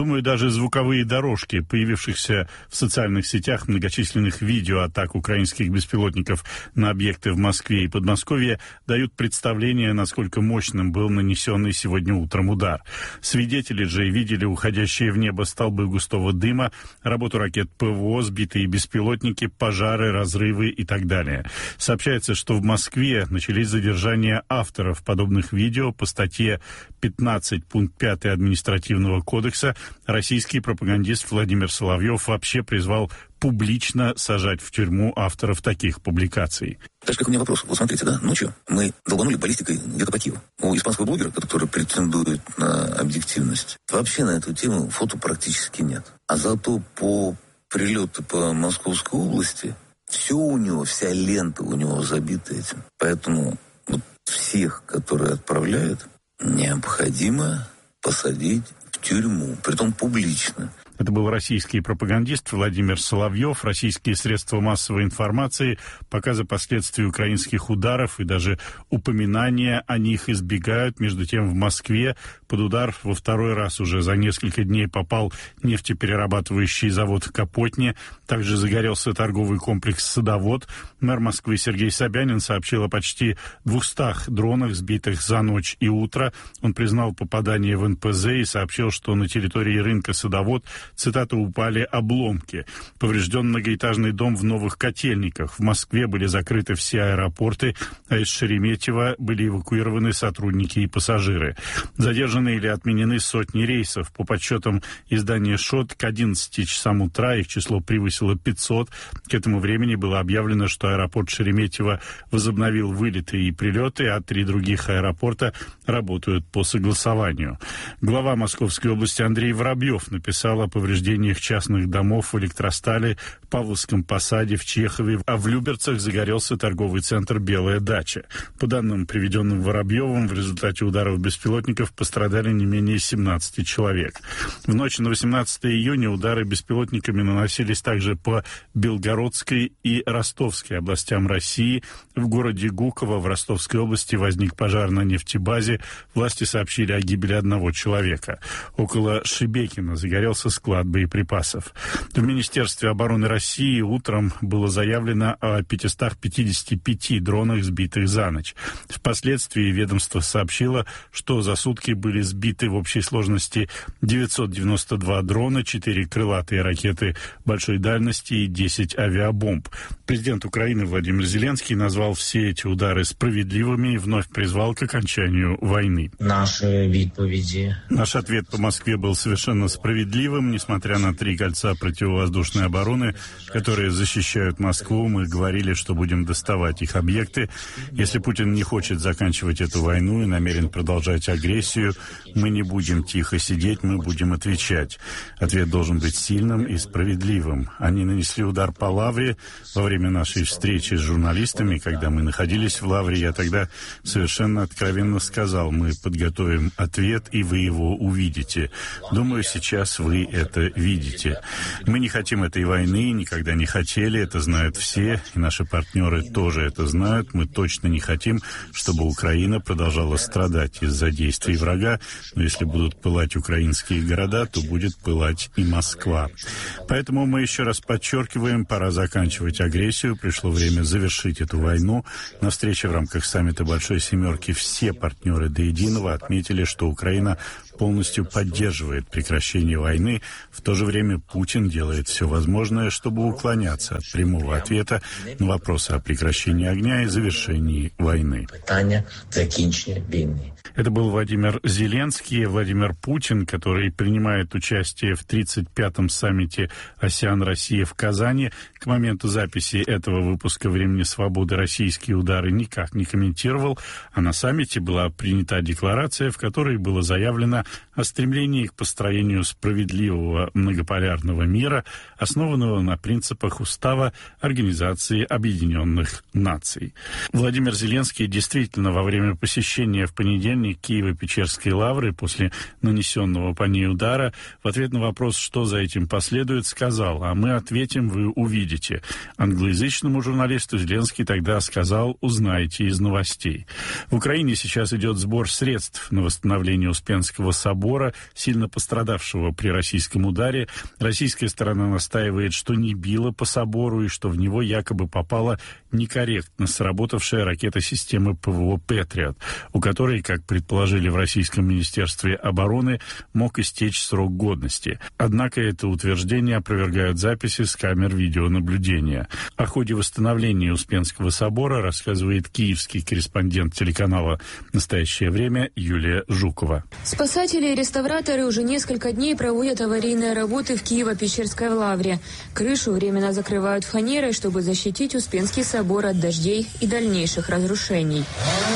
Думаю, даже звуковые дорожки, появившихся в социальных сетях многочисленных видео атак украинских беспилотников на объекты в Москве и Подмосковье, дают представление, насколько мощным был нанесенный сегодня утром удар. Свидетели же видели уходящие в небо столбы густого дыма, работу ракет ПВО, сбитые беспилотники, пожары, разрывы и так далее. Сообщается, что в Москве начались задержания авторов подобных видео по статье 15 пункт 5 административного кодекса. Российский пропагандист Владимир Соловьев вообще призвал публично сажать в тюрьму авторов таких публикаций. Даже как у меня вопрос. Вот смотрите, да, ночью мы долбанули баллистикой где-то по Киеву. У испанского блогера, который претендует на объективность, вообще на эту тему фото практически нет. А зато по прилету по Московской области все у него, вся лента у него забита этим. Поэтому вот всех, которые отправляют, необходимо посадить в тюрьму, притом публично. Это был российский пропагандист Владимир Соловьев. Российские средства массовой информации показы последствий украинских ударов и даже упоминания о них избегают. Между тем, в Москве под удар во второй раз уже за несколько дней попал нефтеперерабатывающий завод в Капотне. Также загорелся торговый комплекс «Садовод». Мэр Москвы Сергей Собянин сообщил о почти 200 дронах, сбитых за ночь и утро. Он признал попадание в НПЗ и сообщил, что на территории рынка «Садовод», цитата, упали обломки. Поврежден многоэтажный дом в Новых Котельниках. В Москве были закрыты все аэропорты, а из Шереметьево были эвакуированы сотрудники и пассажиры. Задержаны или отменены сотни рейсов. По подсчетам издания ШОТ, к 11 часам утра их число превысило 500. К этому времени было объявлено, что аэропорт Шереметьево возобновил вылеты и прилеты, а 3 других аэропорта работают по согласованию. Глава Московской области Андрей Воробьев написал о повреждениях частных домов в Электростале, Павловском посаде, в Чехове, а в Люберцах загорелся торговый центр «Белая дача». По данным, приведенным Воробьевым, в результате ударов беспилотников пострадали не менее 17 человек. В ночь на 18 июня удары беспилотниками наносились также по Белгородской и Ростовской областям России. В городе Гуково в Ростовской области возник пожар на нефтебазе. Власти сообщили о гибели 1 человека. Около Шебекина загорелся склад боеприпасов. В Министерстве обороны России утром было заявлено о 555 дронах, сбитых за ночь. Впоследствии ведомство сообщило, что за сутки были сбиты в общей сложности 992 дрона, 4 крылатые ракеты большой дальности и 10 авиабомб. Президент Украины Владимир Зеленский назвал все эти удары справедливыми и вновь призвал к окончанию войны. Наш ответ по Москве был совершенно справедливым. Несмотря на 3 кольца противовоздушной обороны, которые защищают Москву, мы говорили, что будем доставать их объекты. Если Путин не хочет заканчивать эту войну и намерен продолжать агрессию, мы не будем тихо сидеть, мы будем отвечать. Ответ должен быть сильным и справедливым. Они нанесли удар по Лавре во время нашей встречи с журналистами, когда мы находились в Лавре. Я тогда совершенно откровенно сказал, мы подготовим ответ, и вы его увидите. Думаю, сейчас вы это видите. Мы не хотим этой войны, никогда не хотели, это знают все, и наши партнеры тоже это знают. Мы точно не хотим, чтобы Украина продолжала страдать из-за действий врага, но если будут пылать украинские города, то будет пылать и Москва. Поэтому мы еще раз подчеркиваем, пора заканчивать агрессию, пришло время завершить эту войну. На встрече в рамках саммита Большой Семерки все партнеры до единого отметили, что Украина полностью поддерживает прекращение войны. В то же время Путин делает все возможное, чтобы уклоняться от прямого ответа на вопросы о прекращении огня и завершении войны. Это был Владимир Зеленский, Владимир Путин, который принимает участие в 35-м саммите «АСЕАН-Россия» в Казани. К моменту записи этого выпуска «Времени свободы» российские удары никак не комментировал, а на саммите была принята декларация, в которой было заявлено о стремлении к построению справедливого многополярного мира, основанного на принципах Устава Организации Объединенных Наций. Владимир Зеленский действительно во время посещения в понедельник Киево-Печерской лавры после нанесенного по ней удара в ответ на вопрос, что за этим последует, сказал: «А мы ответим, вы увидите». Англоязычному журналисту Зеленский тогда сказал: «Узнаете из новостей». В Украине сейчас идет сбор средств на восстановление Успенского собора, сильно пострадавшего при российском ударе. Российская сторона настаивает, что не била по собору и что в него якобы попала некорректно сработавшая ракета системы ПВО «Патриот», у которой, как предположили в Российском министерстве обороны, мог истечь срок годности. Однако это утверждение опровергают записи с камер видеонаблюдения. О ходе восстановления Успенского собора рассказывает киевский корреспондент телеканала «Настоящее время» Юлия Жукова. Спасатели и реставраторы уже несколько дней проводят аварийные работы в Киево-Печерской лавре. Крышу временно закрывают фанерой, чтобы защитить Успенский собор от дождей и дальнейших разрушений.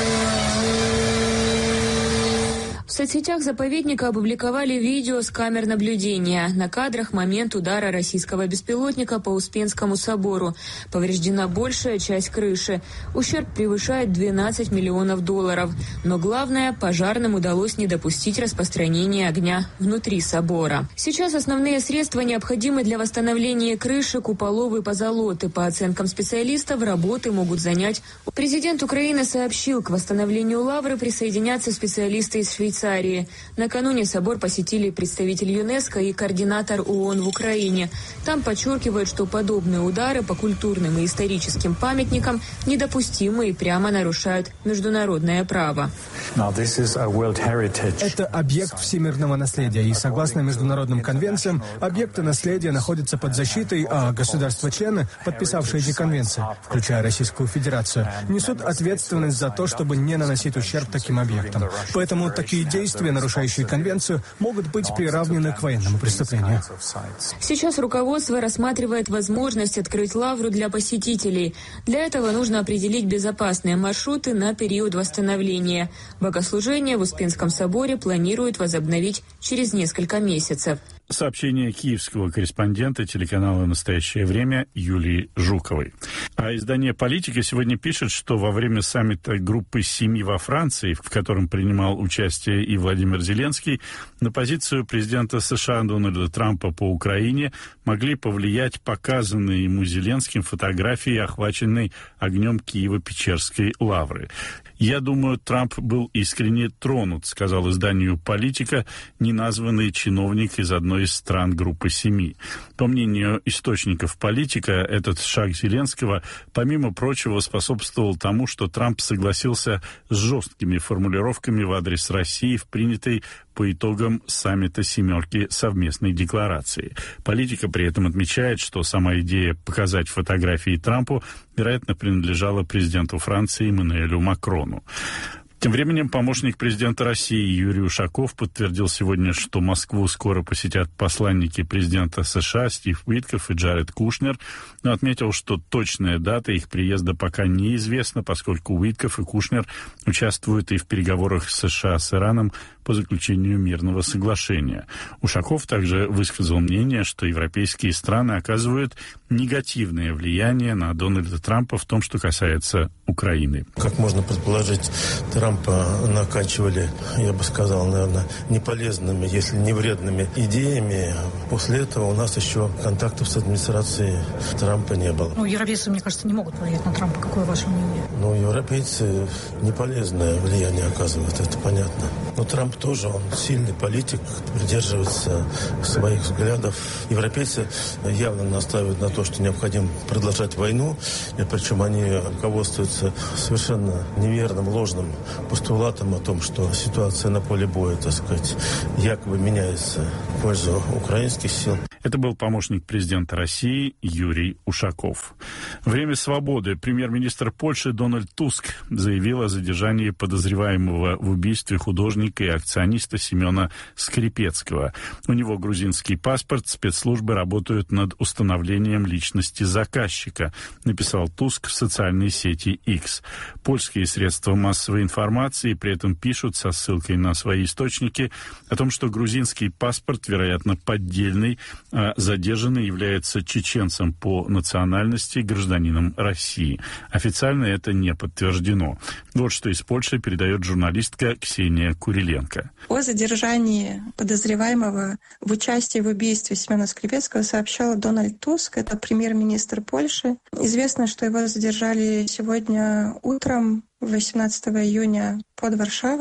В соцсетях заповедника опубликовали видео с камер наблюдения. На кадрах момент удара российского беспилотника по Успенскому собору. Повреждена большая часть крыши. Ущерб превышает $12 миллионов. Но главное, пожарным удалось не допустить распространения огня внутри собора. Сейчас основные средства необходимы для восстановления крыши, куполов и позолоты. По оценкам специалистов, работы могут занять. Президент Украины сообщил, к восстановлению лавры присоединятся специалисты из Швейцарии. Накануне собор посетили представитель ЮНЕСКО и координатор ООН в Украине. Там подчеркивают, что подобные удары по культурным и историческим памятникам недопустимы и прямо нарушают международное право. Это объект всемирного наследия, и согласно международным конвенциям, объекты наследия находятся под защитой, а государства-члены, подписавшие эти конвенции, включая Российскую Федерацию, несут ответственность за то, чтобы не наносить ущерб таким объектам. Поэтому такие действия, нарушающие конвенцию, могут быть приравнены к военному преступлению. Сейчас руководство рассматривает возможность открыть лавру для посетителей. Для этого нужно определить безопасные маршруты на период восстановления. Богослужение в Успенском соборе планируют возобновить через несколько месяцев. Сообщение киевского корреспондента телеканала «Настоящее время» Юлии Жуковой. А издание «Политика» сегодня пишет, что во время саммита группы «7» во Франции, в котором принимал участие и Владимир Зеленский, на позицию президента США Дональда Трампа по Украине могли повлиять показанные ему Зеленским фотографии, охваченной огнем Киево-Печерской лавры. «Я думаю, Трамп был искренне тронут», — сказал изданию «Политика» неназванный чиновник из одной из стран группы «7». По мнению источников «Политика», этот шаг Зеленского, помимо прочего, способствовал тому, что Трамп согласился с жесткими формулировками в адрес России в принятой по итогам саммита «семерки» совместной декларации. «Политика» при этом отмечает, что сама идея показать фотографии Трампу, вероятно, принадлежала президенту Франции Эммануэлю Макрону. Тем временем помощник президента России Юрий Ушаков подтвердил сегодня, что Москву скоро посетят посланники президента США Стив Уиткоф и Джаред Кушнер, но отметил, что точная дата их приезда пока неизвестна, поскольку Уиткоф и Кушнер участвуют и в переговорах США с Ираном по заключению мирного соглашения. Ушаков также высказал мнение, что европейские страны оказывают негативное влияние на Дональда Трампа в том, что касается Украины. Как можно предположить, Трампа накачивали, я бы сказал, наверное, неполезными, если не вредными идеями. После этого у нас еще контактов с администрацией Трампа не было. Европейцы, мне кажется, не могут влиять на Трампа. Какое ваше мнение? Европейцы неполезное влияние оказывают, это понятно. Но Трамп тоже, он сильный политик, придерживается своих взглядов. Европейцы явно настаивают на то, что необходимо продолжать войну, и причем они руководствуются совершенно неверным, ложным постулатом о том, что ситуация на поле боя, так сказать, якобы меняется в пользу украинских сил. Это был помощник президента России Юрий Ушаков. Время свободы. Премьер-министр Польши Дональд Туск заявил о задержании подозреваемого в убийстве художника и акциониста Семена Скрипецкого. У него грузинский паспорт, спецслужбы работают над установлением личности заказчика, написал Туск в социальной сети X. Польские средства массовой информации при этом пишут со ссылкой на свои источники о том, что грузинский паспорт, вероятно, поддельный, а задержанный является чеченцем по национальности, гражданином России. Официально это не подтверждено. Вот что из Польши передает журналистка Ксения Куриленко. О задержании подозреваемого в участии в убийстве Семена Скрипецкого сообщал Дональд Туск, это премьер-министр Польши. Известно, что его задержали сегодня утром, 18 июня, под Варшавой.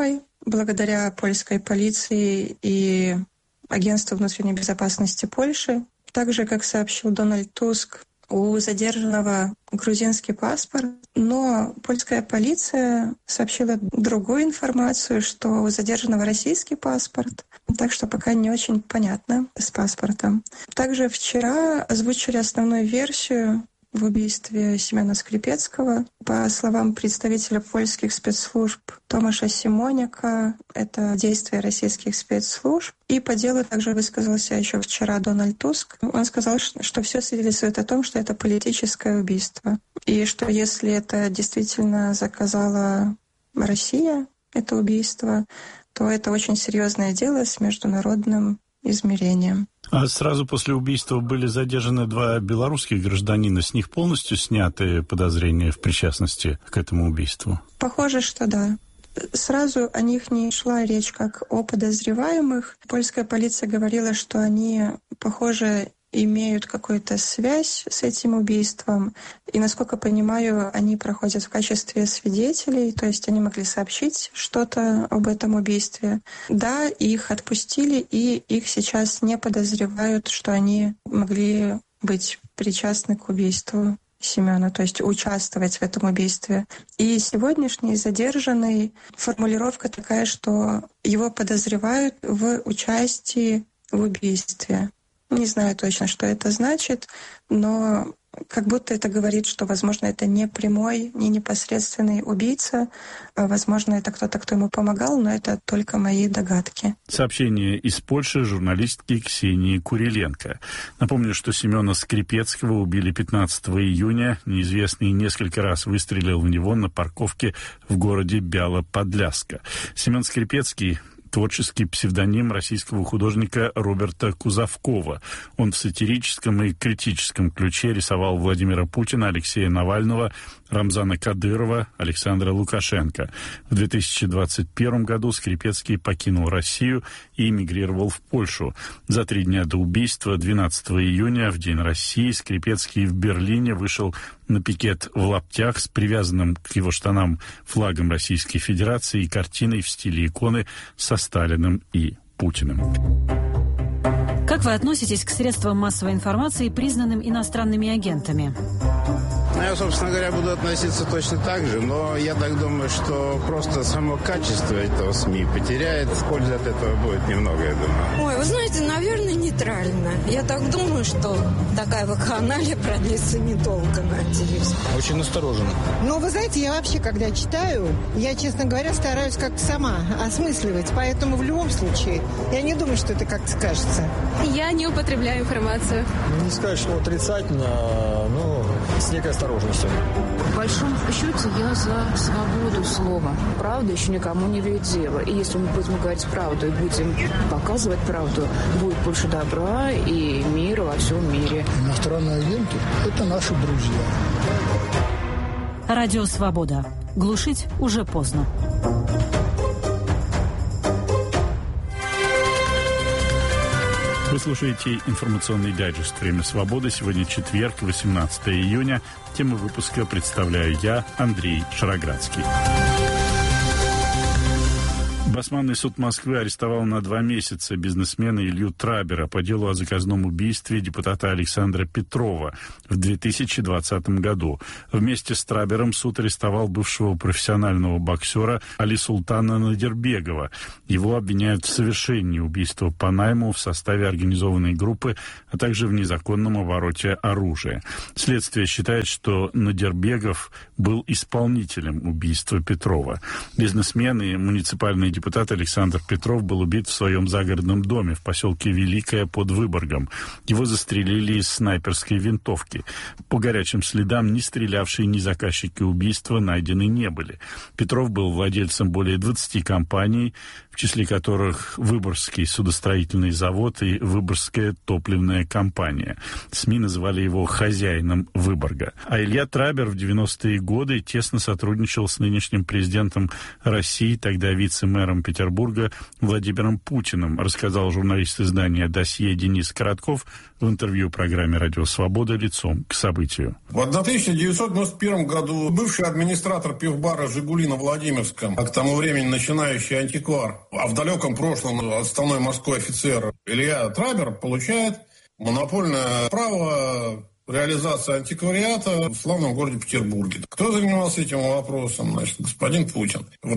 благодаря польской полиции и Агентству внутренней безопасности Польши. Также, как сообщил Дональд Туск, у задержанного грузинский паспорт, но польская полиция сообщила другую информацию, что у задержанного российский паспорт, так что пока не очень понятно с паспортом. Также вчера озвучили основную версию в убийстве Семена Скрипецкого. По словам представителя польских спецслужб Томаша Симоняка, это действия российских спецслужб. И по делу также высказался еще вчера Дональд Туск. Он сказал, что все свидетельствует о том, что это политическое убийство. И что если это действительно заказала Россия, это убийство, то это очень серьезное дело с международным измерением. А сразу после убийства были задержаны 2 белорусских гражданина. С них полностью сняты подозрения в причастности к этому убийству? Похоже, что да. Сразу о них не шла речь как о подозреваемых. Польская полиция говорила, что они, похоже, имеют какую-то связь с этим убийством. И, насколько понимаю, они проходят в качестве свидетелей, то есть они могли сообщить что-то об этом убийстве. Да, их отпустили, и их сейчас не подозревают, что они могли быть причастны к убийству Семена, то есть участвовать в этом убийстве. И сегодняшний задержанный, формулировка такая, что его подозревают в участии в убийстве. Не знаю точно, что это значит, но как будто это говорит, что, возможно, это не прямой, не непосредственный убийца, а, возможно, это кто-то, кто ему помогал, но это только мои догадки. Сообщение из Польши журналистки Ксении Куриленко. Напомню, что Семена Скрипецкого убили 15 июня. Неизвестный несколько раз выстрелил в него на парковке в городе Бяло-Подляска. Семен Скрипецкий — творческий псевдоним российского художника Роберта Кузовкова. Он в сатирическом и критическом ключе рисовал Владимира Путина, Алексея Навального, Рамзана Кадырова, Александра Лукашенко. В 2021 году Скрипецкий покинул Россию и эмигрировал в Польшу. За 3 дня до убийства, 12 июня, в День России, Скрипецкий в Берлине вышел на пикет в лаптях с привязанным к его штанам флагом Российской Федерации и картиной в стиле иконы со Сталиным и Путиным. Как вы относитесь к средствам массовой информации, признанным иностранными агентами? Я, собственно говоря, буду относиться точно так же, но я так думаю, что просто само качество этого СМИ потеряет, пользы от этого будет немного, я думаю. Ой, вы знаете, наверное, нейтрально. Я так думаю, что такая вакханалия продлится недолго, надеюсь. Очень настороженно. Ну, вы знаете, я вообще, когда читаю, я, честно говоря, стараюсь как-то сама осмысливать, поэтому в любом случае я не думаю, что это как-то скажется. Я не употребляю информацию. Не сказать, что отрицательно, но с некой осторожностью. В большом счете я за свободу слова. Правда еще никому не вредила. И если мы будем говорить правду и будем показывать правду, будет больше добра и мира во всем мире. Иностранные агенты – это наши друзья. Радио «Свобода». Глушить уже поздно. Вы слушаете информационный дайджест «Время свободы». Сегодня четверг, 18 июня. Тему выпуска представляю я, Андрей Шароградский. Басманный суд Москвы арестовал на 2 месяца бизнесмена Илью Трабера по делу о заказном убийстве депутата Александра Петрова в 2020 году. Вместе с Трабером суд арестовал бывшего профессионального боксера Али Султана Надирбегова. Его обвиняют в совершении убийства по найму в составе организованной группы, а также в незаконном обороте оружия. Следствие считает, что Надирбегов был исполнителем убийства Петрова. Бизнесмен и муниципальный депутат Александр Петров был убит в своем загородном доме в поселке Великое под Выборгом. Его застрелили из снайперской винтовки. По горячим следам ни стрелявшие, ни заказчики убийства найдены не были. Петров был владельцем более 20 компаний, в числе которых Выборгский судостроительный завод и Выборгская топливная компания. СМИ называли его хозяином Выборга. А Илья Трабер в 90-е годы тесно сотрудничал с нынешним президентом России, тогда вице-мэром мэром Петербурга Владимиром Путиным, рассказал журналист издания «Досье» Денис Коротков в интервью программе «Радио Свобода» «Лицом к событию». В 1991 году бывший администратор пивбара «Жигули» на Владимирском, а к тому времени начинающий антиквар, а в далеком прошлом отставной морской офицер Илья Трабер получает монопольное право реализации антиквариата в славном городе Петербурге. Кто занимался этим вопросом? Значит, господин Путин. В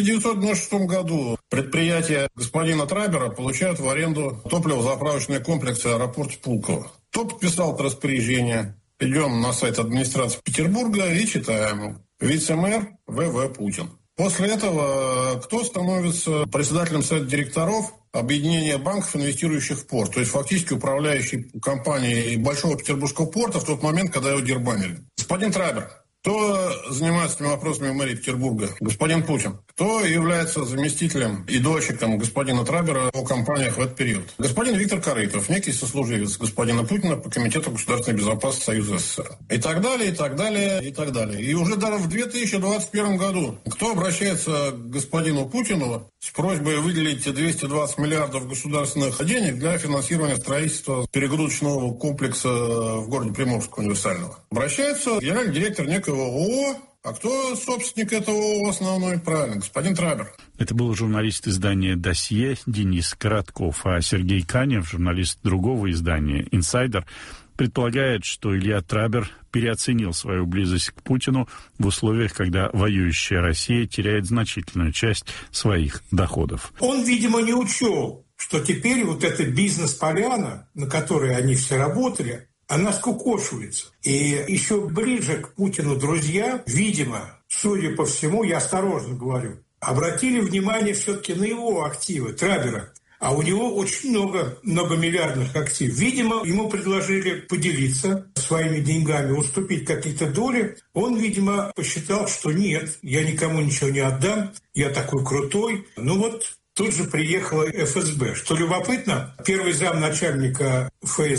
1996 году предприятие господина Трабера получают в аренду топливозаправочные комплексы в аэропорте Пулково. Кто подписал это распоряжение? Идем на сайт администрации Петербурга и читаем. Вице-мэр В.В. Путин. После этого кто становится председателем совета директоров объединения банков, инвестирующих в порт, то есть фактически управляющей компанией Большого Петербургского порта в тот момент, когда его дербанили. Господин Трабер. Кто занимается этими вопросами в мэрии Петербурга? Господин Путин. Кто является заместителем и дольщиком господина Трабера о компаниях в этот период? Господин Виктор Корытов, некий сослуживец господина Путина по Комитету государственной безопасности Союза СССР. И так далее, и так далее, и так далее. И уже даже в 2021 году кто обращается к господину Путину с просьбой выделить 220 миллиардов государственных денег для финансирования строительства перегрузочного комплекса в городе Приморск универсального? Обращается генеральный директор некого ООО. А кто собственник этого ООО основной? Правильно, господин Трабер. Это был журналист издания «Досье» Денис Коротков, а Сергей Канев, журналист другого издания «Инсайдер», предполагает, что Илья Трабер переоценил свою близость к Путину в условиях, когда воюющая Россия теряет значительную часть своих доходов. Он, видимо, не учел, что теперь вот эта бизнес-поляна, на которой они все работали, она скукошивается. И еще ближе к Путину друзья, видимо, судя по всему, я осторожно говорю, обратили внимание все-таки на его активы Трабера. А у него очень много многомиллиардных активов. Видимо, ему предложили поделиться своими деньгами, уступить какие-то доли. Он, видимо, посчитал, что нет, я никому ничего не отдам, я такой крутой. Ну вот, тут же приехала ФСБ. Что любопытно, первый замначальника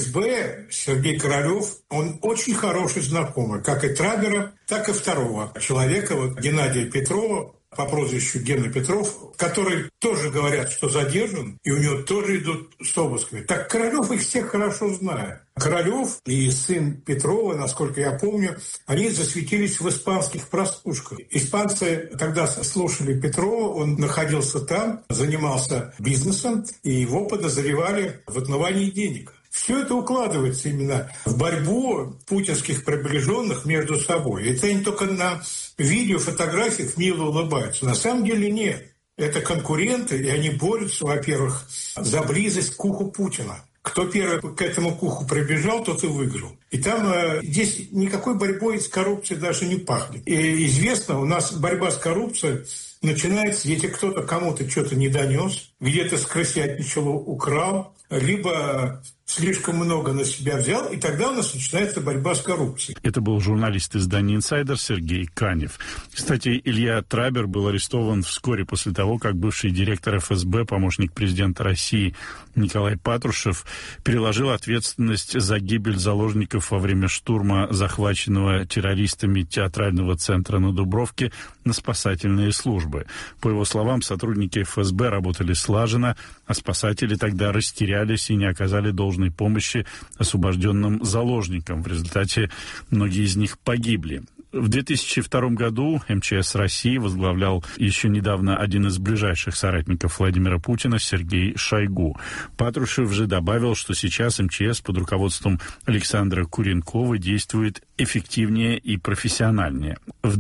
ФСБ Сергей Королев, он очень хороший знакомый, как и Трабера, так и второго человека, вот Геннадия Петрова, по прозвищу Гена Петров, который тоже говорят, что задержан, и у него тоже идут с обысками. Так Королев их всех хорошо знает. Королев и сын Петрова, насколько я помню, они засветились в испанских прослушках. Испанцы тогда слушали Петрова, он находился там, занимался бизнесом, и его подозревали в отмывании денег. Все это укладывается именно в борьбу путинских приближенных между собой. Это они только на видео, фотографиях мило улыбаются. На самом деле нет. Это конкуренты, и они борются, во-первых, за близость к уху Путина. Кто первый к этому уху прибежал, тот и выиграл. И там здесь никакой борьбой с коррупцией даже не пахнет. И известно, у нас борьба с коррупцией начинается, если кто-то кому-то что-то не донес, где-то скрысятничал, украл, либо слишком много на себя взял, и тогда у нас начинается борьба с коррупцией. Это был журналист издания «Инсайдер» Сергей Канев. Кстати, Илья Трабер был арестован вскоре после того, как бывший директор ФСБ, помощник президента России Николай Патрушев, переложил ответственность за гибель заложников во время штурма захваченного террористами театрального центра на Дубровке на спасательные службы. По его словам, сотрудники ФСБ работали слаженно, а спасатели тогда растерялись и не оказали должной помощи освобожденным заложникам. В результате многие из них погибли. В 2002 году МЧС России возглавлял еще недавно один из ближайших соратников Владимира Путина Сергей Шойгу. Патрушев же добавил, что сейчас МЧС под руководством Александра Куренкова действует эффективнее и профессиональнее. В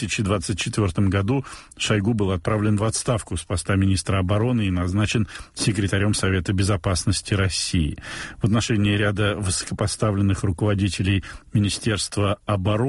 2024 году Шойгу был отправлен в отставку с поста министра обороны и назначен секретарем Совета безопасности России. В отношении ряда высокопоставленных руководителей Министерства обороны